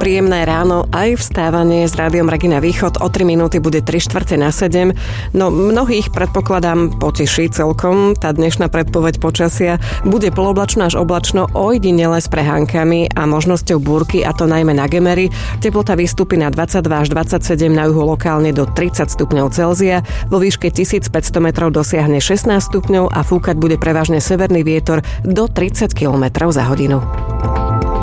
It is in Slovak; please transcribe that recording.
Príjemné ráno, aj vstávanie s rádiom Regina Východ. O 3 minúty bude 6:45. No mnohých predpokladám poteší celkom. Tá dnešná predpoveď počasia bude poloblačno až oblačno, ojedinele s prehánkami a možnosťou búrky, a to najmä na Gemery. Teplota vystúpi na 22 až 27, na juhu lokálne do 30 stupňov Celzia. Vo výške 1500 metrov dosiahne 16 stupňov a fúkať bude prevažne severný vietor do 30 km za hodinu.